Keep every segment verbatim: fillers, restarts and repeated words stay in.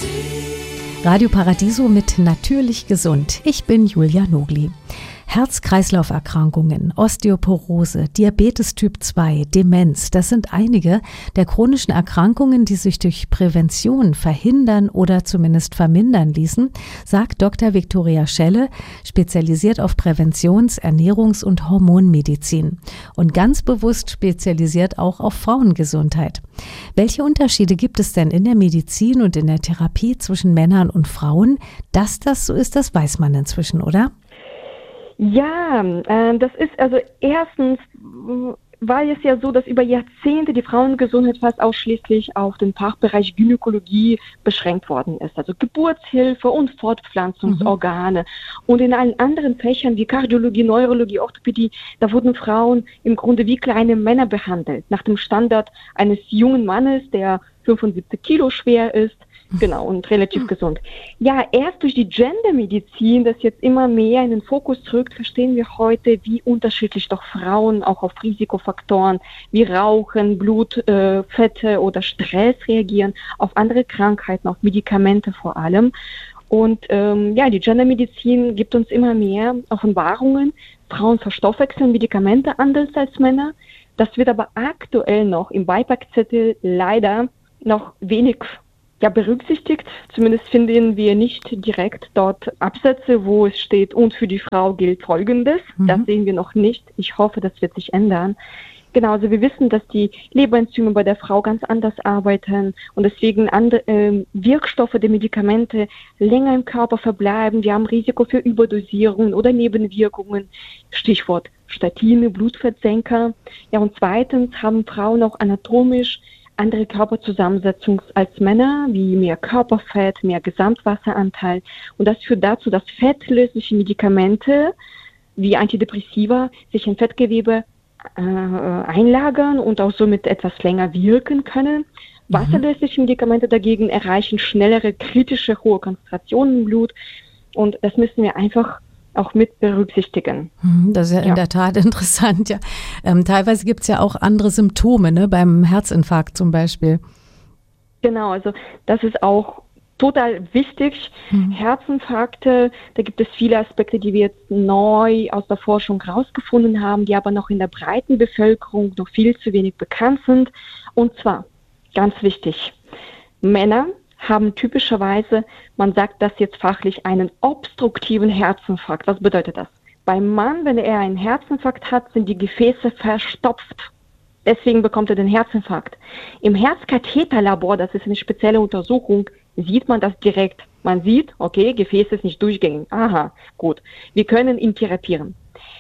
Radio Paradiso mit Natürlich gesund. Ich bin Julia Nogli. Herz-Kreislauf-Erkrankungen, Osteoporose, Diabetes Typ zwei, Demenz, das sind einige der chronischen Erkrankungen, die sich durch Prävention verhindern oder zumindest vermindern ließen, sagt Doktor Viktoria Schelle, spezialisiert auf Präventions-, Ernährungs- und Hormonmedizin und ganz bewusst spezialisiert auch auf Frauengesundheit. Welche Unterschiede gibt es denn in der Medizin und in der Therapie zwischen Männern und Frauen? Dass das so ist, das weiß man inzwischen, oder? Ja, äh, das ist also erstens war es ja so, dass über Jahrzehnte die Frauengesundheit fast ausschließlich auf den Fachbereich Gynäkologie beschränkt worden ist. Also Geburtshilfe und Fortpflanzungsorgane. Mhm. Und in allen anderen Fächern wie Kardiologie, Neurologie, Orthopädie, da wurden Frauen im Grunde wie kleine Männer behandelt. Nach dem Standard eines jungen Mannes, der fünfundsiebzig Kilo schwer ist. Genau, und relativ gesund. Ja, erst durch die Gendermedizin, das jetzt immer mehr in den Fokus rückt, verstehen wir heute, wie unterschiedlich doch Frauen auch auf Risikofaktoren wie Rauchen, Blut, äh, Fette oder Stress reagieren, auf andere Krankheiten, auf Medikamente vor allem. Und ähm, ja, die Gendermedizin gibt uns immer mehr Offenbarungen. Frauen verstoffwechseln Medikamente anders als Männer. Das wird aber aktuell noch im Beipackzettel leider noch wenig ja, berücksichtigt. Zumindest finden wir nicht direkt dort Absätze, wo es steht, und für die Frau gilt Folgendes. Mhm. Das sehen wir noch nicht. Ich hoffe, das wird sich ändern. Genau, also wir wissen, dass die Leberenzyme bei der Frau ganz anders arbeiten und deswegen andere äh, Wirkstoffe der Medikamente länger im Körper verbleiben. Wir haben Risiko für Überdosierungen oder Nebenwirkungen. Stichwort Statine, Blutfettsenker. Ja, und zweitens haben Frauen auch anatomisch andere Körperzusammensetzung als Männer, wie mehr Körperfett, mehr Gesamtwasseranteil. Und das führt dazu, dass fettlösliche Medikamente wie Antidepressiva sich in Fettgewebe äh, einlagern und auch somit etwas länger wirken können. Wasserlösliche Medikamente dagegen erreichen schnellere, kritische, hohe Konzentrationen im Blut. Und das müssen wir einfach auch mit berücksichtigen. Das ist ja, ja in der Tat interessant. Ja. Ähm, teilweise gibt es ja auch andere Symptome, ne? Beim Herzinfarkt zum Beispiel. Genau, also das ist auch total wichtig. Mhm. Herzinfarkte, da gibt es viele Aspekte, die wir jetzt neu aus der Forschung rausgefunden haben, die aber noch in der breiten Bevölkerung noch viel zu wenig bekannt sind. Und zwar, ganz wichtig, Männer haben typischerweise, man sagt das jetzt fachlich, einen obstruktiven Herzinfarkt. Was bedeutet das? Beim Mann, wenn er einen Herzinfarkt hat, sind die Gefäße verstopft. Deswegen bekommt er den Herzinfarkt. Im Herzkatheterlabor, das ist eine spezielle Untersuchung, sieht man das direkt. Man sieht, okay, Gefäß ist nicht durchgängig. Aha, gut. Wir können ihn therapieren.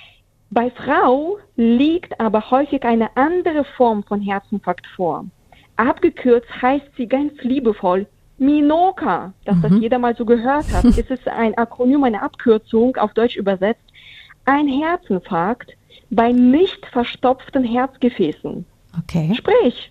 Bei Frau liegt aber häufig eine andere Form von Herzinfarkt vor. Abgekürzt heißt sie ganz liebevoll Minoka, dass mhm. das jeder mal so gehört hat. Es ist ein Akronym, eine Abkürzung, auf Deutsch übersetzt. Ein Herzinfarkt bei nicht verstopften Herzgefäßen. Okay. Sprich,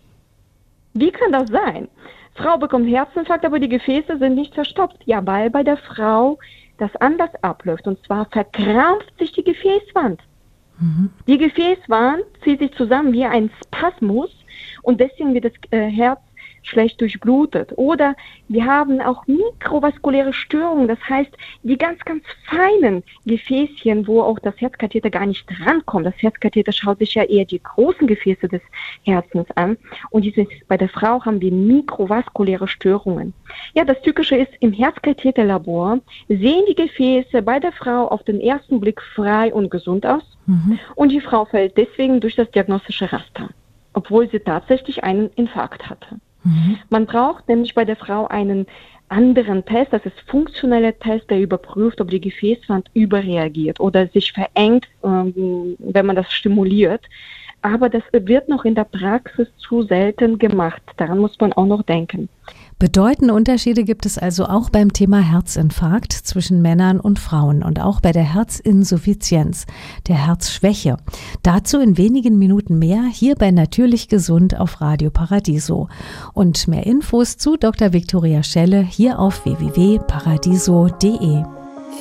wie kann das sein? Frau bekommt Herzinfarkt, aber die Gefäße sind nicht verstopft. Ja, weil bei der Frau das anders abläuft. Und zwar verkrampft sich die Gefäßwand. Mhm. Die Gefäßwand zieht sich zusammen wie ein Spasmus und deswegen wird das äh, Herz schlecht durchblutet. Oder wir haben auch mikrovaskuläre Störungen, das heißt, die ganz, ganz feinen Gefäßchen, wo auch das Herzkatheter gar nicht rankommt. Das Herzkatheter schaut sich ja eher die großen Gefäße des Herzens an. Und diese, bei der Frau haben wir mikrovaskuläre Störungen. Ja, das Tückische ist, im Herzkatheterlabor sehen die Gefäße bei der Frau auf den ersten Blick frei und gesund aus. Mhm. Und die Frau fällt deswegen durch das diagnostische Raster, obwohl sie tatsächlich einen Infarkt hatte. Mhm. Man braucht nämlich bei der Frau einen anderen Test, das ist funktioneller Test, der überprüft, ob die Gefäßwand überreagiert oder sich verengt, ähm, wenn man das stimuliert. Aber das wird noch in der Praxis zu selten gemacht. Daran muss man auch noch denken. Bedeutende Unterschiede gibt es also auch beim Thema Herzinfarkt zwischen Männern und Frauen und auch bei der Herzinsuffizienz, der Herzschwäche. Dazu in wenigen Minuten mehr hier bei Natürlich gesund auf Radio Paradiso. Und mehr Infos zu Doktor Viktoria Schelle hier auf w w w punkt paradiso punkt d e.